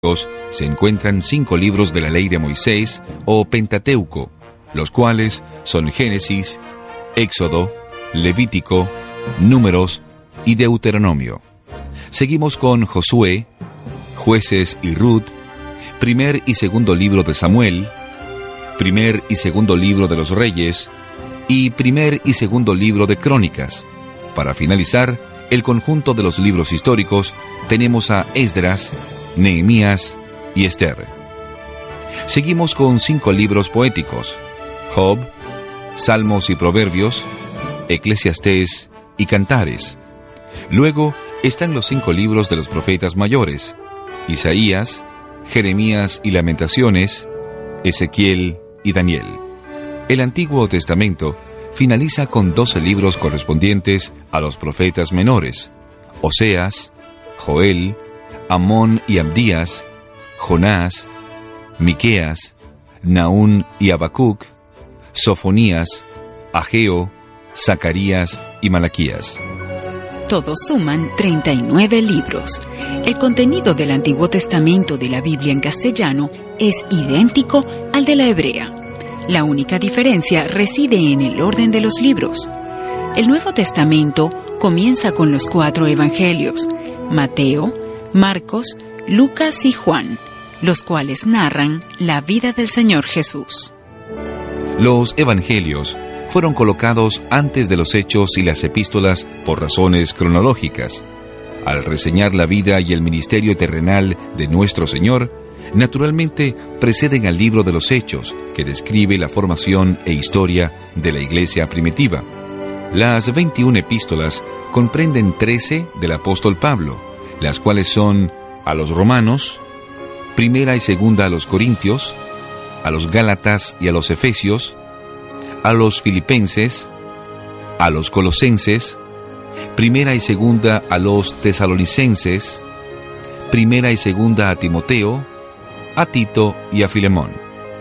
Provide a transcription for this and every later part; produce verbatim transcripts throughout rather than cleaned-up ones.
se encuentran cinco libros de la ley de Moisés o Pentateuco, los cuales son Génesis, Éxodo, Levítico, Números y Deuteronomio. Seguimos con Josué, Jueces y Ruth, primer y segundo libro de Samuel, primer y segundo libro de los Reyes y primer y segundo libro de Crónicas. Para finalizar, el conjunto de los libros históricos tenemos a Esdras, Nehemías y Esther. Seguimos con cinco libros poéticos: Job, Salmos y Proverbios, Eclesiastés y Cantares. Luego están los cinco libros de los profetas mayores: Isaías, Jeremías y Lamentaciones, Ezequiel y Daniel. El Antiguo Testamento finaliza con doce libros correspondientes a los profetas menores: Oseas, Joel, Amón y Abdías, Jonás, Miqueas, Nahum y Habacuc, Sofonías, Ageo, Zacarías y Malaquías. Todos suman treinta y nueve libros. El contenido del Antiguo Testamento de la Biblia en castellano es idéntico al de la hebrea. La única diferencia reside en el orden de los libros. El Nuevo Testamento comienza con los cuatro evangelios: Mateo, Marcos, Lucas y Juan, los cuales narran la vida del Señor Jesús. Los evangelios fueron colocados antes de los hechos y las epístolas por razones cronológicas. Al reseñar la vida y el ministerio terrenal de nuestro Señor, naturalmente preceden al libro de los Hechos, que describe la formación e historia de la iglesia primitiva. Las veintiuna epístolas comprenden trece del apóstol Pablo, las cuales son a los romanos, primera y segunda a los corintios, a los gálatas y a los efesios, a los filipenses, a los colosenses, primera y segunda a los tesalonicenses, primera y segunda a Timoteo, a Tito y a Filemón.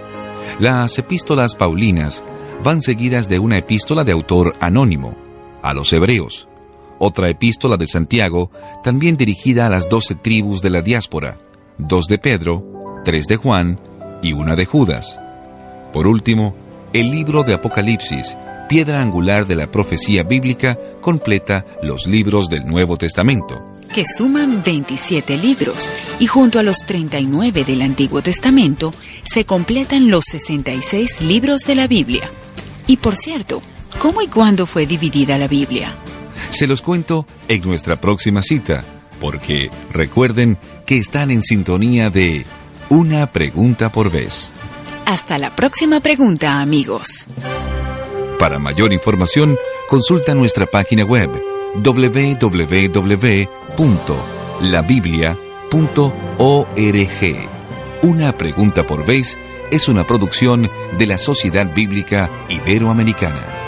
Las epístolas paulinas van seguidas de una epístola de autor anónimo, a los hebreos, otra epístola de Santiago, también dirigida a las doce tribus de la diáspora, dos de Pedro, tres de Juan y una de Judas. Por último, el libro de Apocalipsis, piedra angular de la profecía bíblica, completa los libros del Nuevo Testamento, que suman veintisiete libros, y junto a los treinta y nueve del Antiguo Testamento, se completan los sesenta y seis libros de la Biblia. Y por cierto, ¿cómo y cuándo fue dividida la Biblia? Se los cuento en nuestra próxima cita, porque recuerden que están en sintonía de Una Pregunta por Vez. Hasta la próxima pregunta, amigos. Para mayor información, consulta nuestra página web doble u doble u doble u punto la biblia punto org. Una Pregunta por Vez es una producción de la Sociedad Bíblica Iberoamericana.